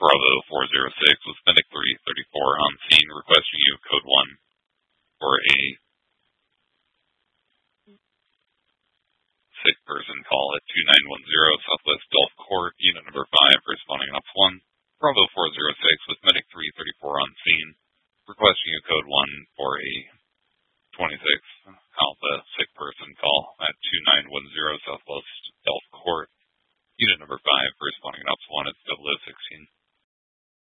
Bravo 406 with Medic 334 on scene requesting you code 1 for a sick person call at 2910 Southwest Gulf Court, unit number 5, responding off 1. Bravo 406 with Medic 334 on scene requesting you code 1 for a 26 Alpha sick person call at 2910 Southwest